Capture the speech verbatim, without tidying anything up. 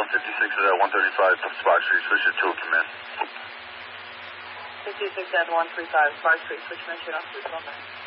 one fifty-six at one thirty-five Spark Street, switch to two, command. fifty-six at one thirty-five Spark Street, switch to two, command.